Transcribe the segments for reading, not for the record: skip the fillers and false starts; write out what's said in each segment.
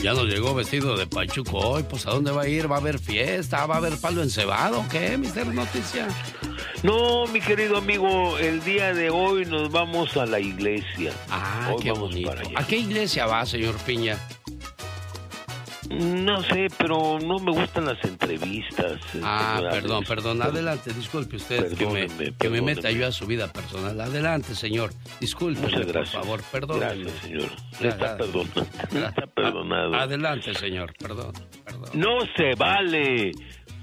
Ya nos llegó vestido de pachuco hoy, pues ¿a dónde va a ir? ¿Va a haber fiesta? ¿Va a haber palo encebado o qué, Mister Noticia? No, mi querido amigo, el día de hoy nos vamos a la iglesia. Ah, qué bonito. ¿A qué iglesia va, señor Piña? No sé, pero no me gustan las entrevistas. Perdón. Adelante, disculpe usted que me meta yo a su vida personal. Adelante, señor. Disculpe, por favor, perdón. Gracias, señor. Está perdonado. Adelante, señor, perdón. No se vale.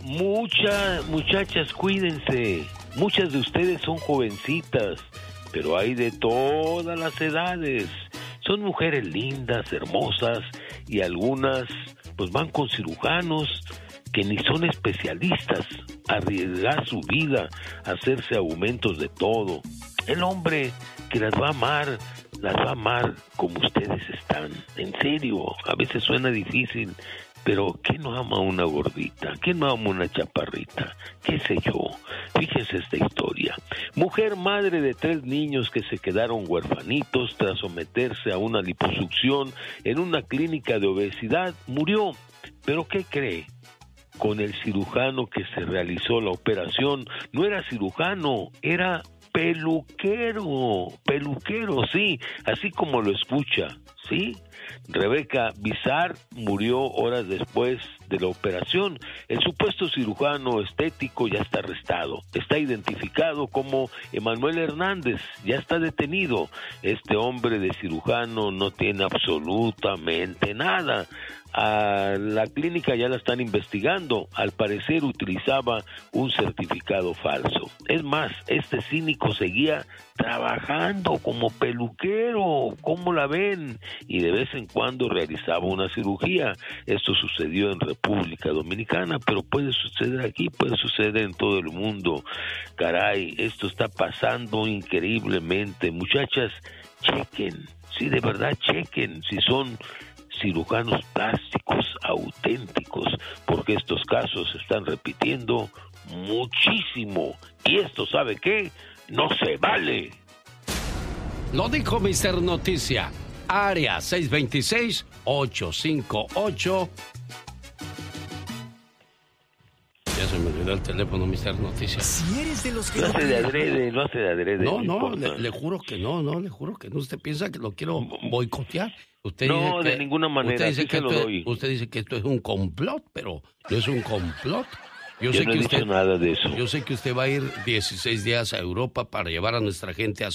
Muchachas, cuídense. Muchas de ustedes son jovencitas, pero hay de todas las edades. Son mujeres lindas, hermosas, y algunas pues van con cirujanos que ni son especialistas, a arriesgar su vida, a hacerse aumentos de todo. El hombre que las va a amar como ustedes están. En serio, a veces suena difícil, pero ¿quién no ama a una gordita? ¿Quién no ama a una chaparrita? ¿Qué sé yo? Fíjense esta historia. Mujer madre de 3 niños que se quedaron huerfanitos tras someterse a una liposucción en una clínica de obesidad, murió. ¿Pero qué cree? Con el cirujano que se realizó la operación, no era cirujano, era peluquero, sí, así como lo escucha, ¿sí? Rebeca Bizar murió horas después de la operación. El supuesto cirujano estético ya está arrestado. Está identificado como Emanuel Hernández, ya está detenido. Este hombre de cirujano no tiene absolutamente nada. A la clínica ya la están investigando. Al parecer utilizaba un certificado falso. Es más, este cínico seguía trabajando como peluquero. ¿Cómo la ven? Y de vez en cuando realizaba una cirugía. Esto sucedió en República Dominicana, pero puede suceder aquí, puede suceder en todo el mundo. Caray, esto está pasando increíblemente. Muchachas, chequen, sí, de verdad chequen si son cirujanos plásticos auténticos, porque estos casos se están repitiendo muchísimo. Y esto, ¿sabe qué? No se vale. Lo dijo Mister Noticia. Área 626-858. Ya se me olvidó el teléfono, Mister Noticia. Si eres de los que no hace de adrede. No, le juro que no. Usted piensa que lo quiero boicotear. Usted no, de ninguna manera. Usted dice que esto es un complot, pero no es un complot. Yo no he dicho nada de eso. Yo sé que usted va a ir 16 días a Europa para llevar a nuestra gente a